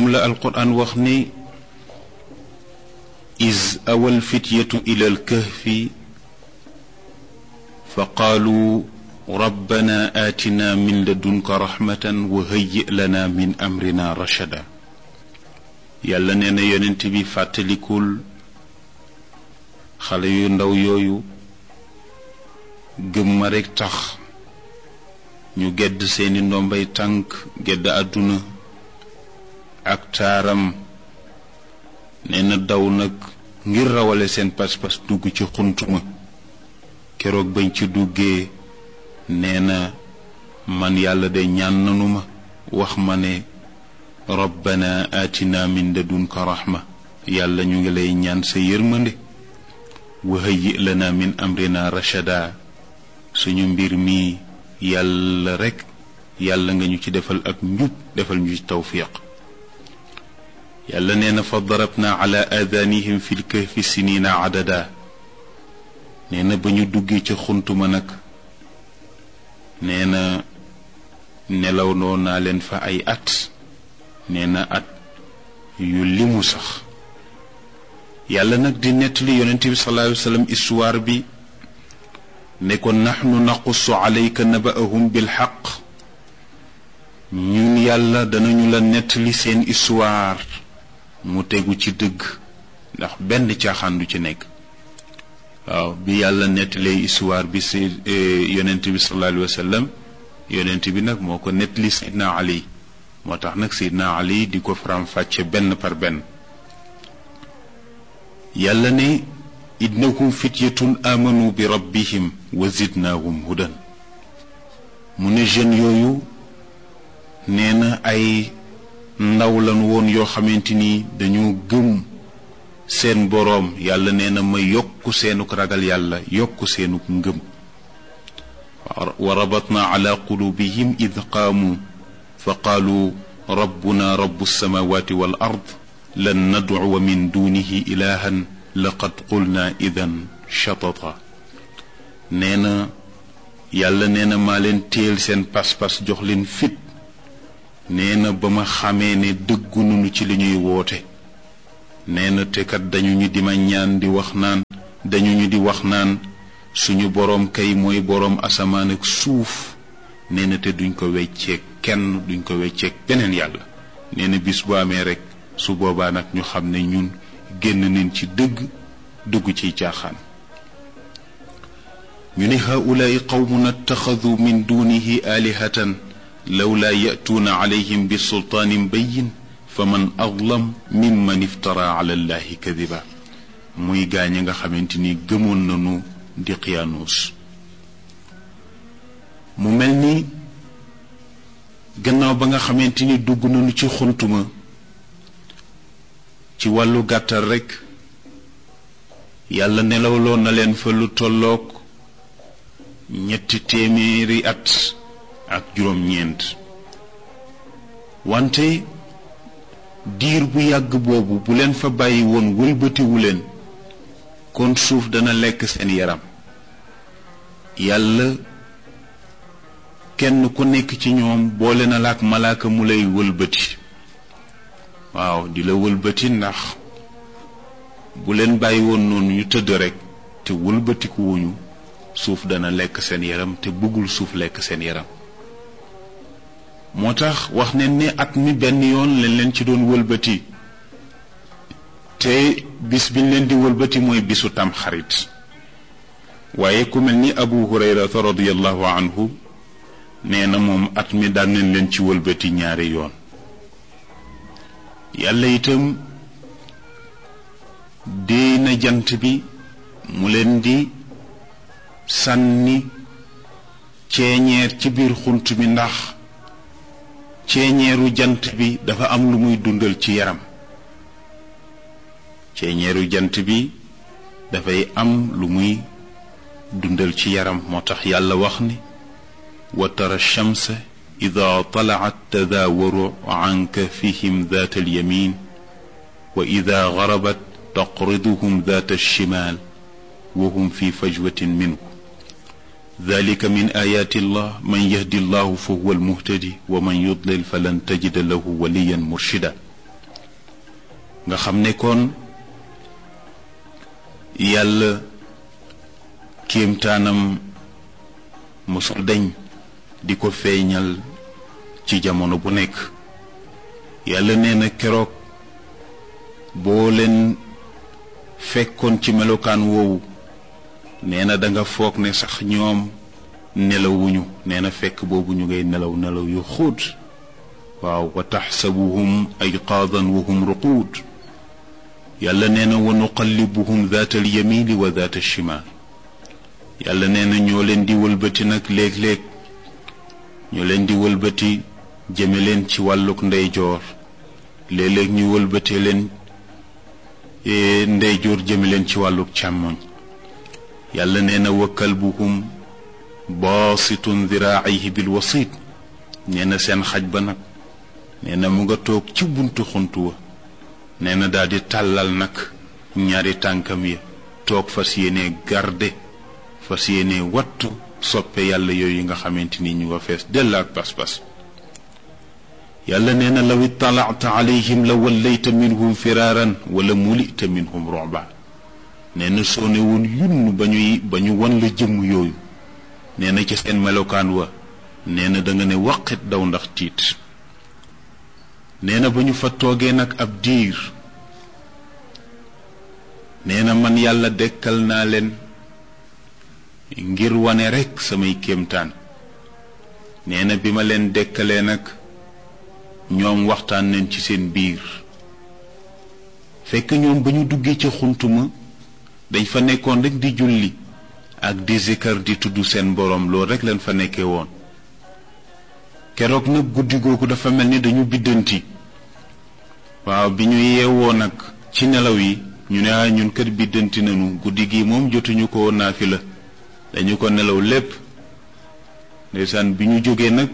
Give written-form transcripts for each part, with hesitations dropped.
moom la alquran wax ni iz awal fityatu ila alkahfi fa qaalu rabbana aatina min ladunka rahmatan wa hayyi lana min amrina rachada. yàlla nee na yonent bi fàttalikul xale yu ndaw yooyu gëm ma rekk tax ñu gedd seeni ndombay tànk gedd àdduna ak taaram nee na daw nag ngir rawale seen pas-pas dugg ci xuntuma. keroog bañ ci duggee nee na man yàlla de ñaan nanu ma wax ma ne rabbana aatina min ladunka rahma, yàlla ñu ngi lay ñaan sa yërmande, wa hayyi lana min amrina rachada, suñu mbir mi yàlla rekk yàlla nga ñu ci defal ak njub, defal ñu ci tawfiq. yàlla nee na fa darabna ala aadanihim fi lkahfi sinina adada. nee na ba ñu duggee ci xuntuma nag nee na nelaw noo naa leen fa ay at, nee na at yu limu sax. yàlla nag di nettali yonent bi sallallahu alayhi wa sallam histoire bi ne ko naxnu naqussu alayka naba'ahum bilxaq, ñun yàlla danañu la nettali seen histoire mu tegu ci dëgg, ndax benn caaxaan du ci nekk. waaw bi yàlla nettalee histoire bi si yonent bi sallallahu alayhi wa sallam, yonent bi nag moo ko nettali Seydina Ali, moo tax nag Seydina Ali di ko faram-fàcce benn par benn. yàlla ne innahum fityatun amanu bi rabbihim wa zidnaahum hudan. mu ne jeunes yooyu nee na ay ndaw lan woon yoo xamante ni dañoo gëm seen boroom. yàlla nee na ma yokku seenuk ragal yàlla, yokku seenuk ngëm. wa rabatna ala qulubihim id qaamu fa qaalu rabbuna rabbu samawati wal ard lan nad'uwa min dunihi ilahan laqad qulna idan shatata. nee na yàlla nee na maa leen téel seen pas-pas, jox leen fit. nee na ba ma xamee ne dëggu nunu ci li ñuy woote. nee na te kat dañu ñu di ma ñaan di wax naan, dañu ñu di wax naan suñu boroom kay mooy boroom asamaan ak suuf. nee na te duñ ko wecceeg kenn, duñ ko wecceeg beneen yàlla. nee na bis bu amee rekk su boobaa nag ñu xam ne ñun génn nañ ci dugg ciy caaxaan. ñu ne haulaai qawmun attaxadu min dunihi alihatan lawlaa ya'tuuna alayhim bi sultaanin bayyin fa man adlam mimman iftara ala allahi kadiba. muy gaañ nga xamante ni gëmoon nañu Diqyaanus. mu mel ni gannaaw ba nga xamante ni dugg nañu ci xuntuma, ci wàllu gàttal rekk yàlla nelawloon na leen fa lu tolloog 300 at ak juróom-ñeent. wante diir bu yàgg boobu bu leen fa bàyyi woon wëlbatiwu leen, kon suuf dana lekk seen yaram. yàlla kenn ku nekk ci ñoom boole na la ak malaaka mu lay wëlbati. waaw di la wëlbati, ndax bu leen bàyyi woon noonu ñu tëdd rekk te wëlbatiku wuñu, suuf dana lekk seen yaram, te bëggul suuf lekk seen yaram. moo tax wax ne ne at mi benn yoon leen ci doon wëlbati, te bis biñ leen di wëlbati mooy bisu tam xarit. waaye ku mel ni Abu Hurayrata radiyallahu anhu nee na moom at mi daan nañ leen ci wëlbati 2 yoon. yàlla itam déey na jant bi mu leen di sànni ceeñeer ci biir xunt mi, ndax ceeñeeru jant bi dafa am lu muy dundal ci yaram. ceeñeeru jant bi dafay am lu muy dundal ci yaram. moo tax yàlla wax ni wa tara shamsa ida talaat tadaawaru an kafihim daat alyamin wa ida garabat taqriduhum daat alchimal wa hum fi fajwatin minhu dalika min ayaati allah man yahdi allahu fa huwa almuhtadi wa man yudlil falan tajida lahu waliyan murshida. nga xam ne kon yàlla kéemtaanam mosul dañ di ko feeñal ci jamono bu nekk. yàlla nee na keroog boo leen fekkoon ci melokaan woowu nee na danga foog ne sax ñoom nelawuñu nee na fekk boobu ñu ngay nelaw nelaw yu xóot. waaw wa taxsabuhum ayqaadan wa hum ruquud. yàlla nee na wa nuqallibuhum daata alyamini wa daata alchimal. yàlla nee na ñoo leen di wëlbati nag léeg-léeg ñoo leen di wëlbati jëme leen ci wàlluk ndeyjoor léeg-léeg ñu wëlbatee leen ndeyjoor jëme leen ci wàlluk càmmoñ. yàlla nee na wa kalbuhum baasitun diraacihi bilwasit. nee na seen xaj ba nag nee na mu nga toog ci buntu xuntu wa nee na daal di tàllal nag ñaari tànkam ya toog fas yéene garde fas yéene wattu soppe yàlla yooyu nga xamante ni ñu nga fees dell ak pas-pas. yàlla nee na law ittalaata alayhim la wallayta minhum firaaran wala mulita minhum ru'ba. nee na soo ne woon yunn ba ñu wan la jëmm yooyu nee na ci seen melokaan wa nee na da nga ne waqit daw ndax tiit. nee na ba ñu fa toogee nag ab diir nee na man yàlla dekkal naa leen ngir wane rekk samay kéemtaan. nee na bi ma leen dekkalee nag ñoom waxtaan nañ ci seen biir fekk ñoom ba ñu duggee ca xuntuma dañ fa nekkoon rekk di julli ak di zikar di tudd seen boroom loolu rekk leen fa nekkee woon. keroog nag guddi googu dafa mel ni dañu biddanti. waaw bi ñu yeewoo nag ci nelaw yi ñu ne ñun kër biddanti nañu guddi gi moom jotuñu ko naafila dañu ko nelaw lépp. ndeysaan bi ñu jógee nag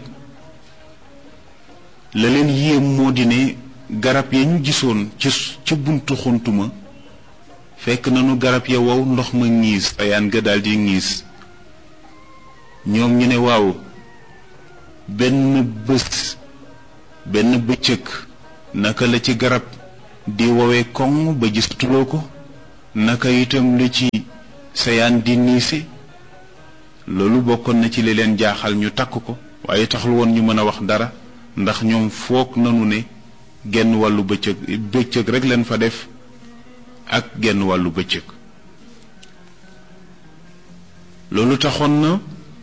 la leen yéem moo di ne garab ya ñu gisoon ca buntu xuntuma fekk nañu garab ya wow ndox ma ngiis ayaan ga daldi ngiis. ñoom ñu ne waaw benn bëccëg naka la ci garab di woowee koŋ ba gisatuloo ko naka itam la ci sayaan di niise. loolu bokkoon na ci li leen jaaxal ñu takk ko waaye taxul woon ñu mën a wax dara ndax ñoom foog nanu ne genn wàllu bëccëg rekk leen fa def ak genn wàllu bëccëg. loolu taxoon na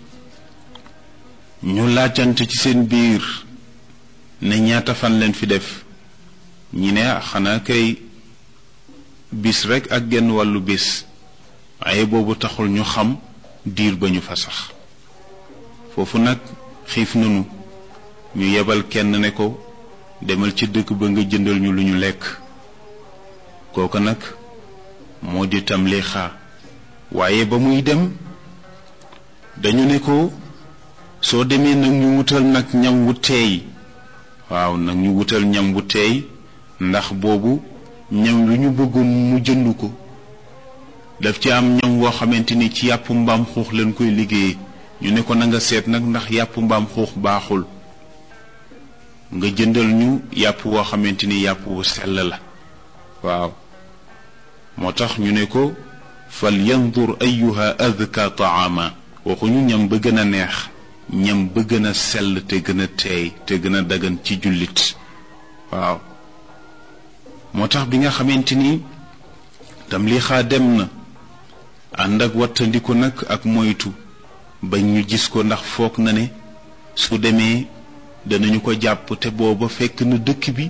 ñu laajante ci seen biir ne ñaata fan leen fi def. ñi ne xanaa kay bis rekk ak genn wàllu bis waaye boobu taxul ñu xam diir ba ñu fa sax. foofu nag xiif nanu ñu yebal kenn ne ko demal ci dëkk ba nga jëndal ñu lu ñu lekk. kooku nag moo di Tamlixa. waaye ba muy dem dañu ne ko soo demee nag ñu wutal nag ñam wu teey. waaw nag ñu wutal ñam wu teey ndax boobu ñam wi ñu bëggoon mu jënd ko daf ci am ñam woo xamante ni ci yàpp mbaam xuux leen koy liggéeyee. ñu ne ko na nga seet nag ndax yàpp mbaam xuux baaxul nga jëndal ñu yàpp woo xamante ni yàpp wu sell la. waaw moo tax ñu ne ko fal yandur ayyuha azka taama. waxuñu ñam ba gën a neex ñam ba gën a sell te gën a teey te gën a dagan ci jullit. waaw moo tax bi nga xamante ni Tamlixa dem na ànd ak wattandiku nag ak moytu bañ ñu gis ko ndax foog na ne su demee danañu ko jàpp te booba fekk na dëkk bi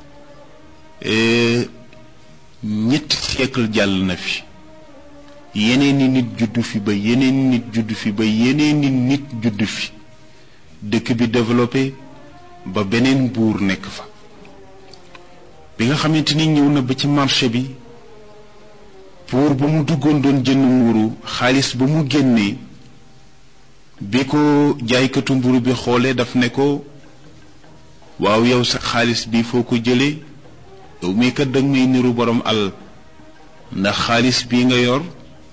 ñetti siècle jàll na fi. yeneeni nit juddu fi ba yeneeni nit juddu fi ba yeneeni nit juddu fi dëkk bi développé ba beneen buur nekk fa. bi nga xamante ni ñëw na ba ci marché bi pour ba mu duggoon doon jënd mburu xaalis ba mu génnee bi ko jaaykatu mburu bi xoolee daf ne ko waaw yow sa xaalis bi foo ko jëlee yow mii kat danga may niru borom alal ndax xaalis bii nga yor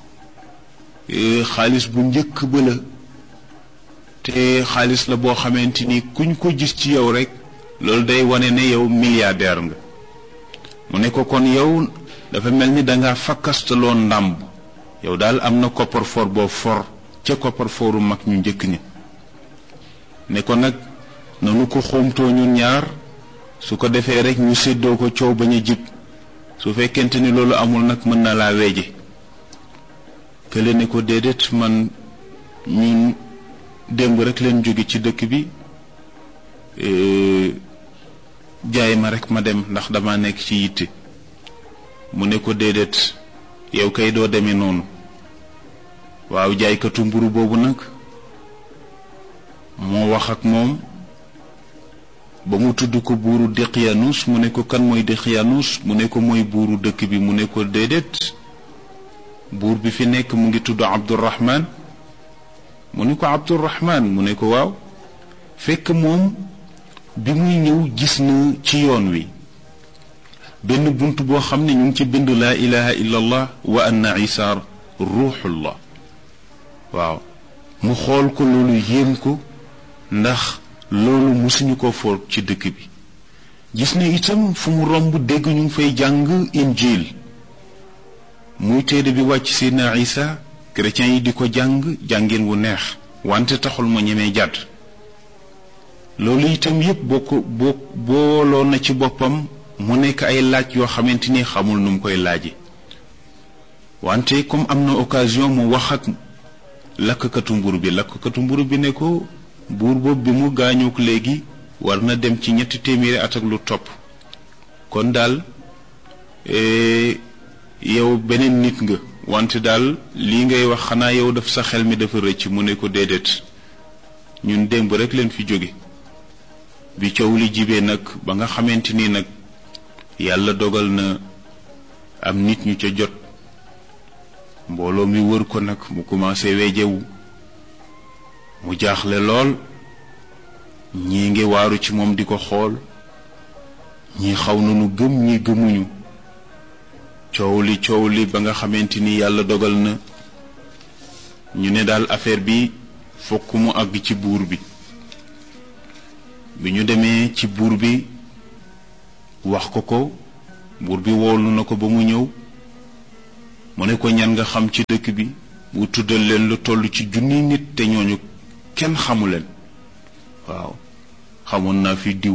xaalis bu njëkk ba la te xaalis la boo xamante ni kuñ ko gis ci yow rek loolu day wane ne yow milliardaire nga. mu ne ko kon yow dafa mel ni danga fakkastaloo ndàmb yow daal am na coffre-fort boo for ca coffre-fortu mag ñu njëkk ñi ne ko nag nanu ko xóomtoo ñun ñaar su ko defee rek ñu séddoo ko coow bañ a jib su fekkente ni loolu amul nag mën na laa weeje kële ne ko déedéet man ñun démb rek leen jóge ci dëkk bi jaay ma rek ma dem ndax dama nekk ci yitte mu ne ko déedéet yow kay doo demee noonu waaw jaaykatu mburu boobu nag moo wax ak moom ba mu tudd ko buuru Daqyaanus mu ne ko kan mooy Daqyaanus mu ne ko mooy buuru dëkk bi mu ne ko déedéet buur bi fi nekk mu ngi tudd Abdurrahman mu ne ko Abdurrahman mu ne ko waaw fekk moom bi muy ñëw gis na ci yoon wi benn bunt boo xam ne ñu ngi ci bind laa ilaha illa allah wa anna isa ruuxullah waaw mu xool ko loolu yéem ko ndax loolu musuñu ko foog ci dëkk bi gis ne itam fu mu romb dégg ñu ngi fay jàng injil muy téere bi wàcc Seydina Isa chrétiens yi di ko jàng jàngeen wu neex wante taxul ma ñemee jàdd loolu itam yépp booloo na ci boppam mu nekk ay laaj yoo xamante ni xamul nu mu koy laaje wante comme am na occasion mu wax ak lakkatu mburu bi ne ko buur boobu bi mu gaañook léegi war na dem ci 3 téeméeri at ak lu topp kon daal yow beneen nit nga wante daal lii ngay wax xanaa yow daf sa xel mi dafa rëcc mu ne ko déedéet ñun démb rek leen fi jóge bi coow li jibee nag ba nga xamante ni nag yàlla dogal na am nit ñu ca jot mbooloo mi wër ko nag mu commencé weejewu mu jaaxle lool ñii ngi waaru ci moom di ko xool ñii xaw nañu gëm ñi gëmuñu coow li ba nga xamante ni yàlla dogal na ñu ne daal affaire bi fokk mu àgg ci buur bi bi ñu demee ci buur bi wax ko buur bi woolu na ko ba mu ñëw mu ne ko ñan nga xam ci dëkk bi mu tuddal leen lu toll ci 1,000 nit te ñooñu kenn xamu leen waaw xamoon naa fi diw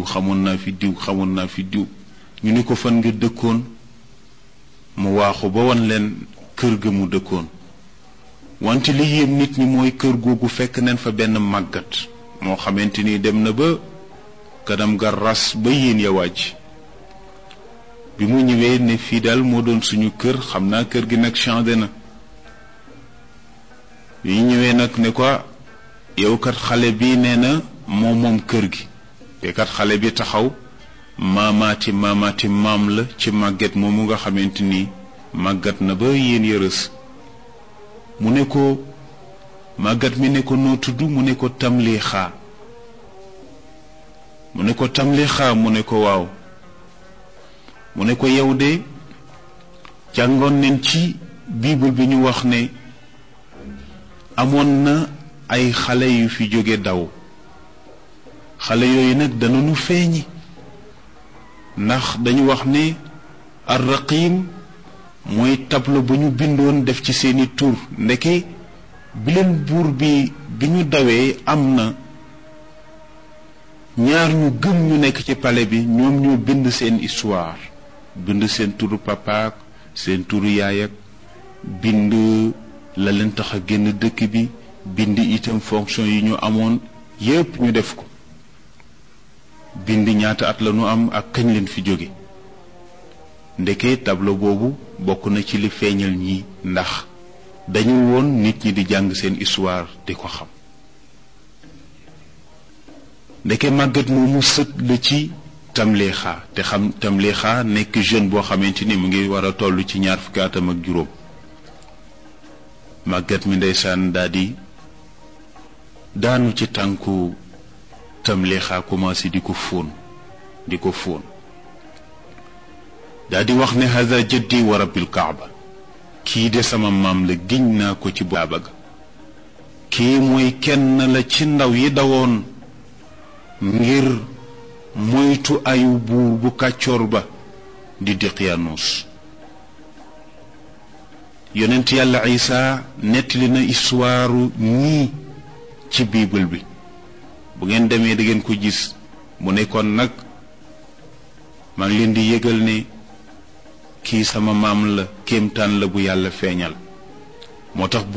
ñu ni ko fan nga dëkkoon mu waaxu ba wan leen kër ga mu dëkkoon wante li yéem nit ñi mooy kër googu fekk nañ fa benn màggat moo xamante ni dem na ba kanam ga ras ba yéen ya wàcc bi mu ñëwee ne fii daal moo doon suñu kër xam naa kër gi nag changé na bi ñu ñëwee nag ne ko yow kat xale bi nee na moom kër gi te kat xale bi taxaw maamaati maam la ci màgget moomu nga xamante ni màggat na ba yéen yërës mu ne ko màggat mi ne ko noo tudd mu ne ko Tamlixa mu ne ko waaw mu ne ko yow de jàngoon nañ ci bible bi ñu wax ne amoon na ay xale yu fi jóge daw xale yooyu nag danañu feeñi ndax dañu wax ne ar-raqim mooy tableau bu ñu bindoon def ci seeni tur ndeke bi leen buur bi ñu dawee am na ñaar ñu gëm ñu nekk ci palais bi ñoom ñoo bind seen histoire bind seen turu papa seen turu yaay ak bind la leen tax a génn dëkk bi bind itam fonction yi ñu amoon yépp ñu def ko bind ñaata at la ñu am ak kañ leen fi jóge ndeke tableau boobu bokk na ci li feeñal ñi ndax dañu woon nit ñi di jàng seen histoire di ko xam ndeke màggat moomu sët la ci Tamlixa te xam Tamlixa nekk jeune boo xamante ni mu ngi war a toll ci 20 fukki atam ak juróom màggat mi ndeysaan daanu ci tànku Tamlixa commencé di ko fóon daldi wax ne hada jaddi wa rabbil kaaba kii de sama maam la giñ naa ko ci baaba ga kii mooy kenn la ci ndaw yi dawoon ngir moytu ayu buur bu kàccoor ba di Daqyaanus. yonent yàlla Isa nettali na histoire ñii ci bible bi, bu ngeen demee da ngeen ko gis. mu nekkoon nag maa ngi leen di yëgal ne kii sama maam la, kéemtaan la bu yàlla feeñal. moo tax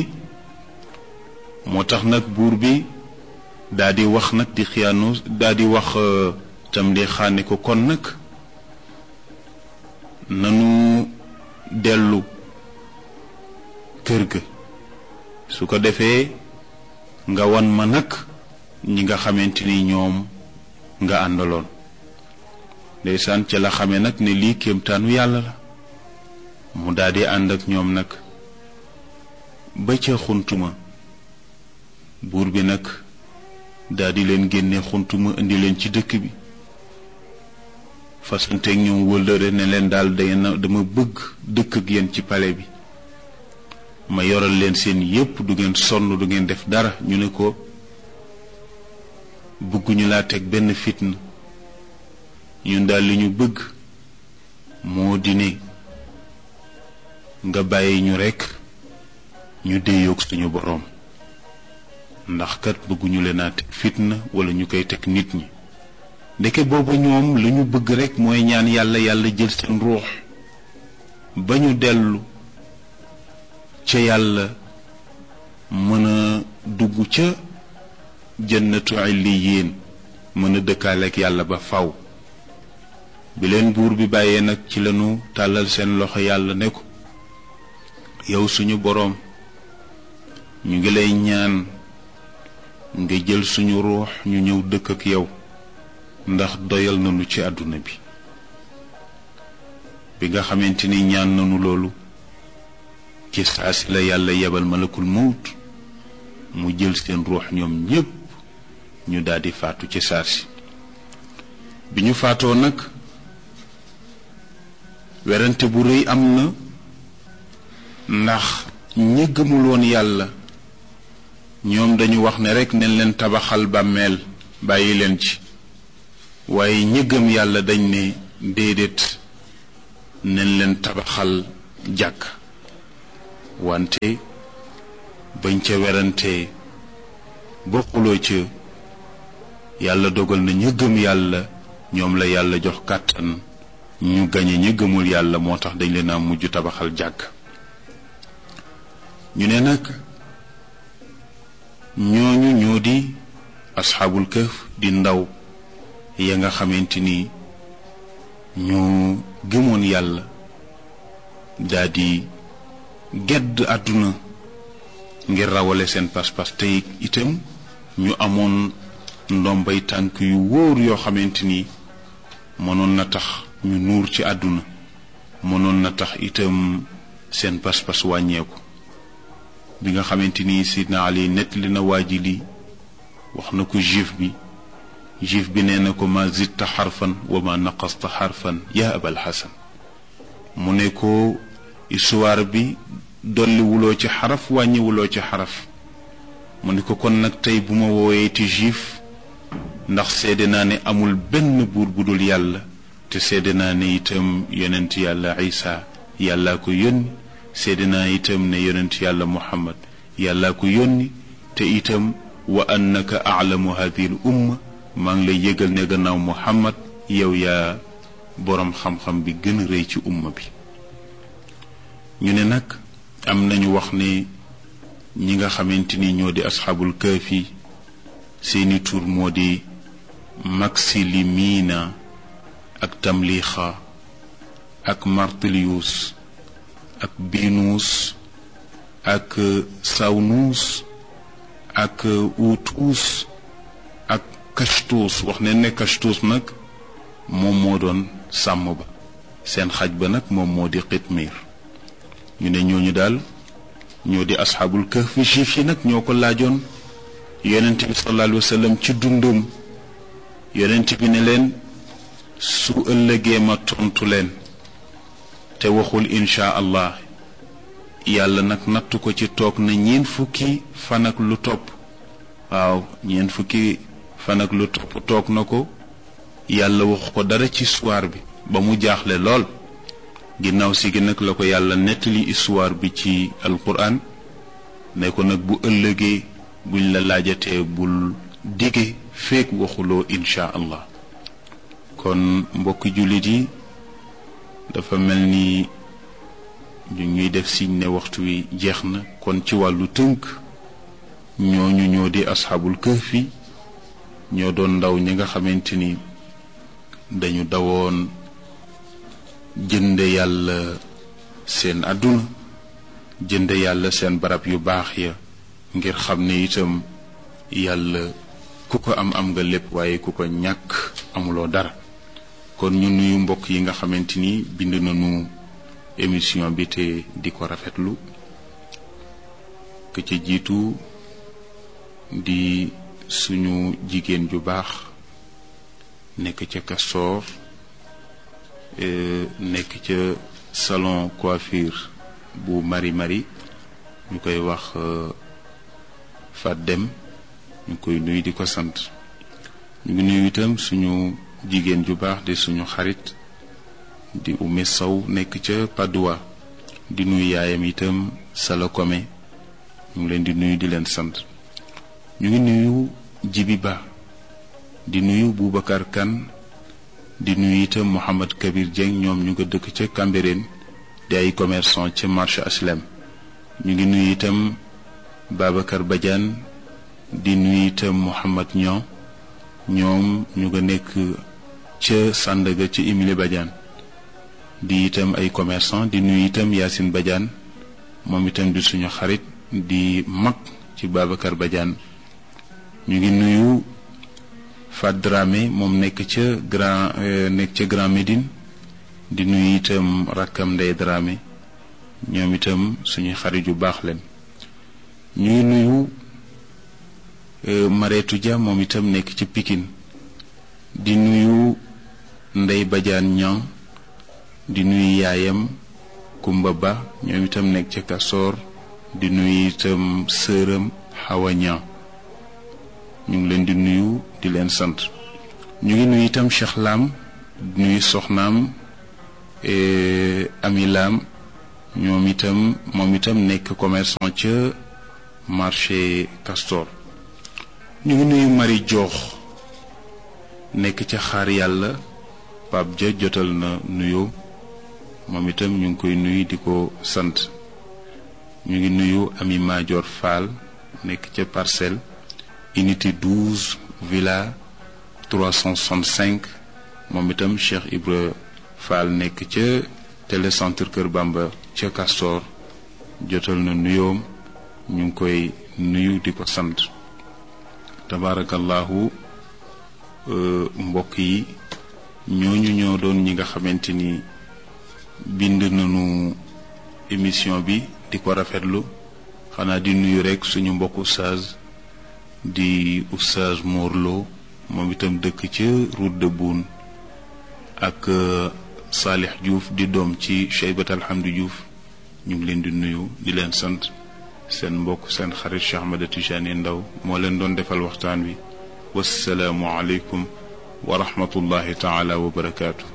nag buur bi daa di wax nag di Daqyaanus daa di wax tam di xaane ko kon nag nanu dellu kër ga, su ko defee nga wan ma nag ñi nga xamante ni ñoom nga àndaloon. ndeysaan ca la xame nag ne lii kéemtaanu yàlla la. mu daldi ànd ak ñoom nag ba ca xuntuma. buur bi nag daldi leen génne xuntuma indi leen ci dëkk bi, fasanteeg ñoom wëllëre ne leen daal dama bëgg dëkk ak yéen ci palais bi, ma yoral leen seen yépp, du ngeen sonn, du ngeen def dara. ñu ne ko bëgguñu laa teg benn fitna, ñun daal li ñu bëgg moo di ne nga bàyyi ñu rekk ñu déyoog suñu boroom, ndax kat bëgguñu leen a teg fitna walla ñu koy teg nit ñi. ndeke boobu ñoom li ñu bëgg rekk mooy ñaan yàlla jël seen ruux ba ñu dellu ca yàlla mën a dugg ca jannatu illiyin, mën a dëkkaale ak yàlla ba faw. bi leen buur bi bàyyee nag ci lañu tàllal seen loxo yàlla ne ko, yow suñu boroom, ñu ngi lay ñaan nga jël suñu ruux ñu ñëw dëkk ak yow, ndax doyal nañu ci àdduna bi. bi nga xamante ni ñaan nañu loolu, ci saasi la yàlla yebal malakul mawt mu jël seen ruux ñoom ñépp ñu daldi faatu ci saasi. bi ñu faatoo nag werante bu rëy am na, ndax ñi gëmul woon yàlla ñoom dañu wax ne rekk nañ leen tabaxal bàmmeel bàyyi leen ci, waaye ñi gëm yàlla dañ ne déedéet, nañ leen tabaxal jàkk. wante bañ ca werante ba xuloo ca, yàlla dogal na ñi gëm yàlla ñoom la yàlla jox kàttan ñu gañe ñi gëmul yàlla, moo tax dañ leen a mujj tabaxal jàkk. ñu ne nag ñooñu ñoo di asxaabul kahf, di ndaw ya nga xamante ni ñu gëmoon yàlla daldi gedd àdduna ngir rawale seen pas-pas, te itam ñu amoon ndombay tànk yu wóor yoo xamante ni mënoon na tax ñu nuur ci àdduna, mënoon na tax itam seen pas-pas wàññeeku. bi nga xamante ni Sidna Ali nettali na waaji li wax na ko juif bi nee na ko ma zidta xarfan wa ma naqasta xarfan ya abal xasan. mu ne ko histoire bi dolliwuloo ci xaraf, wàññiwuloo ci xaraf. mu ne ko kon nag tey bu ma wooyee ti juif, ndax seede naa ne amul benn buur bu dul yàlla, te seede naa ne itam yonent yàlla Isa yàllaa ko yónni, seede naa itam ne yonent yàlla Muhammad yàllaa ko yónni, te itam wa annaka a'lamu hadhihi al umma, maa ngi lay yëgal ne gannaaw Muhammad yow yaa boroom xam-xam bi gën a rëy ci umma bi. ñu ne nag am nañu wax ne ñi nga xamante ni ñoo di asxaabul kahfi seeni tur moo di Maxilimiina ak Tamlixa ak Martilius ak Binuus ak Sawnuus ak Utuus ak Kashtuus. wax ne Kashtuus nag moom moo doon sàmm ba, seen xaj ba nag moom moo di Qitmiir. ñu ne ñooñu daal ñoo di asxaabul kahf. juif yi nag ñoo ko laajoon yonent bi sallallahu alayhi wa sallam ci dundum. yonent bi ne leen su ëllëgee ma tontu leen, te waxul insha allah. yàlla nag nattu ko ci toog na ñeent fukki fan ak lu topp. waaw, ñeent fukki fan ak lu topp toog na ko. yàlla waxu ko dara ci soir bi, ba mu jaaxle lool ginnaaw si gi nag la ko yàlla nettali histoire bi ci alquran ne ko nag bu ëllëgee buñ la laajatee bul dige feek waxuloo insha allah. kon mbokki jullit yi dafa mel ni ñu ñuy def signe ne waxtu wi jeex na. kon ci wàllu tënk ñooñu ñoo di asxaabul kahfi ñoo doon ndaw ñi nga xamante ni dañu dawoon jënde yàlla seen àdduna jënde yàlla seen barab yu baax ya ngir xam ne itam yàlla ku ko am nga lépp waaye ku ko ñàkk amuloo dara. kon ñu nuyu mbokk yi nga xamante ni bind nañu émission bi te di ko rafetlu ke ci jiitu di suñu jigéen ju baax nekk ca Castor nekk ca salon coiffure bu Mari ñu koy wax Fat Dem ñu koy nuyu di ko sant. ñu ngi nuyu itam suñu jigéen ju baax di suñu xarit di Oumy Sow nekk ca Padoua di nuyu yaayam itam Sala Kome ñu ngi leen di nuyu di leen sant. ñu ngi nuyu Jibi Ba di nuyu Boubacar Kane di nuyu itam Mouhamad Kabir Dieng ñoom ñu nga dëkk ca Cambérène di ay commerçant ca marché Aslem. ñu ngi nuyu itam Babacar Badiane di nuyu itam Mouhamad Niang ñoom ñu nga nekk ca Sandaga ci Émilie Badiane di itam ay commerçant. di nuyu itam Yacine Badiane moom itam di suñu xarit di mag ci Babacar Badiane. ñu ngi nuyu Fat Dramé moom nekk ca Grand Médine di nuyu itam rakkam Ndey Dramé ñoom itam suñu xarit yu baax leen. ñu ngi nuyu Mareetu Dia moom itam nekk ci Pikine di nuyu Ndey Badiane Niang di nuyu yaayam Kumba Ba ñoom itam nekk ca Castor di nuyu itam sëram Hawa Niang ñu ngi leen di nuyu di leen sant. ñu ngi nuyu itam Cheikh Lam di nuyu soxnaam Ami Lam moom itam nekk commerçant ca marché Castor. ñu ngi nuyu Marie Joox nekk ca Xaar Yàlla Pape Dia jotal na nuyoo moom itam ñu ngi koy nuyu di ko sant. ñu ngi nuyu Ami Madior Fall nekk ca Parcelles unité 12 villa 365 moom itam Cheikh Ibra Fall nekk ca télécentre Kër Bamba ca Castor jotal na nuyoom ñu ngi koy nuyu di ko sant. tabarakallahu mbokk yi ñooñu ñoo doon ñi nga xamante ni bind nañu émission bi di ko rafetlu. xanaa di nuyu rekk suñu mbokk oustaz di oustaz Morlo moom itam dëkk ca route de Boune ak Salih Diouf di doom ci Cheybat Alhamdi Diouf ñu ngi leen di nuyu di leen sant. seen mbokk seen xarit Cheikh Ahmed Tijani Ndaw moo leen doon defal waxtaan wi. wassalaamu aleykum wa rahmatullahi taala wa barakaatu.